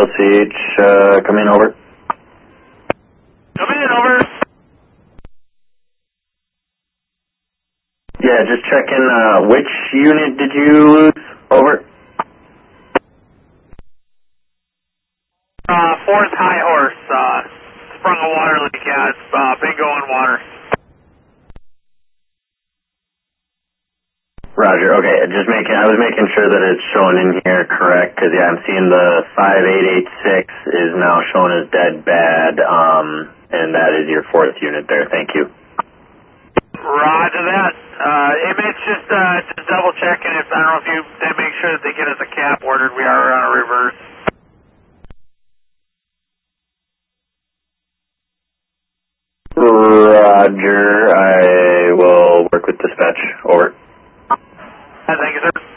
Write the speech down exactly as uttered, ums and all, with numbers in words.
L C H, uh, come in, over. Come in, over. Yeah, just checking, uh, which unit did you lose? Over. Uh, fourth High Horse, uh, sprung a water leak, yeah, it's, uh, bingo on water. Roger, okay, just making, I was making sure that it's showing in here correct, because yeah, I'm seeing the five eight eight six is now shown as dead bad, um, and that is your fourth unit there, thank you. Roger that. Uh, Image just, uh, just double checking if, I don't know if you, they make sure that they get us a cap ordered, we are on a reverse. Roger, I will work with dispatch, over. Thank you, sir.